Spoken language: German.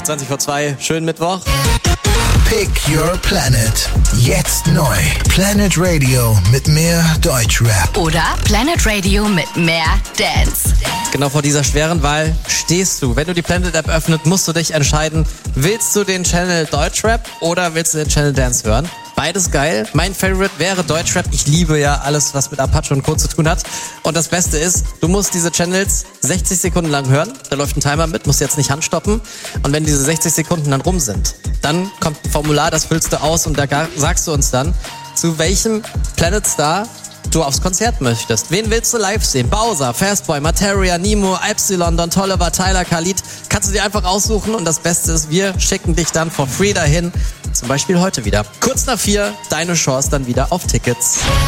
20:02, schönen Mittwoch. Pick Your Planet. Jetzt neu. Planet Radio mit mehr Deutschrap. Oder Planet Radio mit mehr Dance. Genau vor dieser schweren Wahl stehst du. Wenn du die Planet App öffnest, musst du dich entscheiden, willst du den Channel Deutschrap oder willst du den Channel Dance hören? Beides geil. Mein Favorite wäre Deutschrap. Ich liebe ja alles, was mit Apache und Co. zu tun hat. Und das Beste ist, du musst diese Channels 60 Sekunden lang hören. Da läuft ein Timer mit, musst jetzt nicht handstoppen. Und wenn diese 60 Sekunden dann rum sind, dann kommt ein Formular, das füllst du aus und da sagst du uns dann, zu welchem Planet Star du aufs Konzert möchtest. Wen willst du live sehen? Bowser, Fastboy, Materia, Nemo, Epsilon, Don Toliver, Tyler, Khalid. Kannst du dir einfach aussuchen und das Beste ist, wir schicken dich dann for free dahin. Zum Beispiel heute wieder. Kurz nach 4, deine Chance dann wieder auf Tickets.